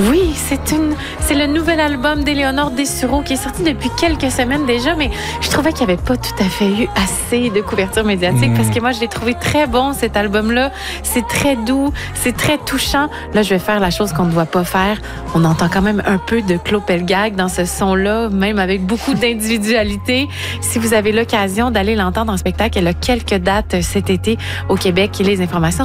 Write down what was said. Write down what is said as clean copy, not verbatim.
Oui, c'est le nouvel album d'Éléonore Dessureau qui est sorti depuis quelques semaines déjà, mais je trouvais qu'il n'y avait pas tout à fait eu assez de couverture médiatique parce que moi, je l'ai trouvé très bon, cet album-là. C'est très doux, c'est très touchant. Là, je vais faire la chose qu'on ne doit pas faire. On entend quand même un peu de Claude Pelgag dans ce son-là, même avec beaucoup d'individualité. Si vous avez l'occasion d'aller l'entendre en spectacle, il y a quelques dates cet été au Québec et les informations